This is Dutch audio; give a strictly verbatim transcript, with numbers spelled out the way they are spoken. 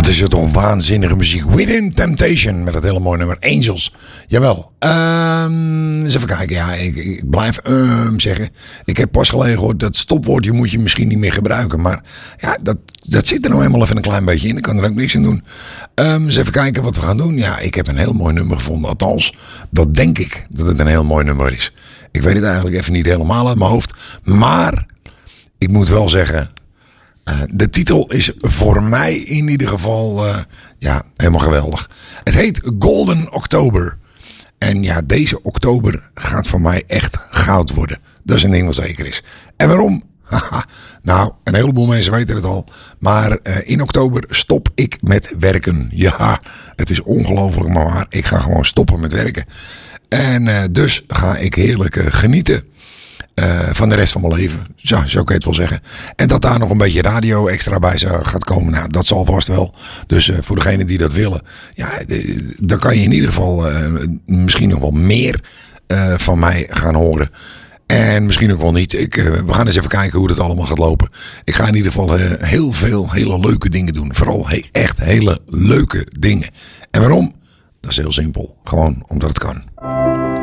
Wat is het toch waanzinnige muziek. Within Temptation met het hele mooie nummer Angels. Jawel. Um, eens even kijken. Ja, ik, ik blijf um, zeggen. Ik heb pas geleden gehoord dat stopwoordje moet je misschien niet meer gebruiken. Maar ja, dat, dat zit er nou eenmaal even een klein beetje in. Ik kan er ook niks aan doen. Um, eens even kijken wat we gaan doen. Ja, ik heb een heel mooi nummer gevonden. Althans, dat denk ik dat het een heel mooi nummer is. Ik weet het eigenlijk even niet helemaal uit mijn hoofd. Maar ik moet wel zeggen... Uh, de titel is voor mij in ieder geval uh, ja, helemaal geweldig. Het heet Golden October. En ja, deze oktober gaat voor mij echt goud worden. Dat is een ding wat zeker is. En waarom? Nou, een heleboel mensen weten het al. Maar uh, in oktober stop ik met werken. Ja, het is ongelooflijk maar waar. Ik ga gewoon stoppen met werken. En uh, dus ga ik heerlijk uh, genieten. Uh, van de rest van mijn leven. Zo, zo kan je het wel zeggen. En dat daar nog een beetje radio extra bij gaat komen. Nou, dat zal vast wel. Dus uh, voor degenen die dat willen. Ja, de, dan kan je in ieder geval uh, misschien nog wel meer uh, van mij gaan horen. En misschien ook wel niet. Ik, uh, we gaan eens even kijken hoe dat allemaal gaat lopen. Ik ga in ieder geval uh, heel veel hele leuke dingen doen. Vooral he- echt hele leuke dingen. En waarom? Dat is heel simpel. Gewoon omdat het kan.